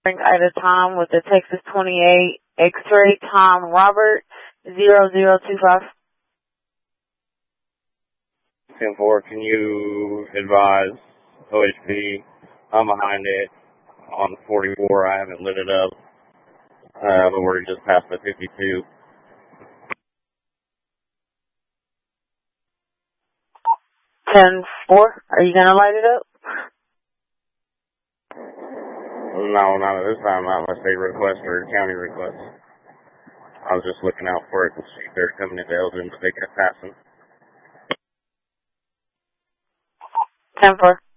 Ida Tom with the Texas 28 X-ray Tom Robert 0025. 10-4, can you advise OHP? I'm behind it on 44. I haven't lit it up, but we're just past the 52. 10-4, are you going to light it up? No, not at this time, not unless they request or county request. I was just looking out for it to see if they're coming into Elgin, but they kept passing. 10-4.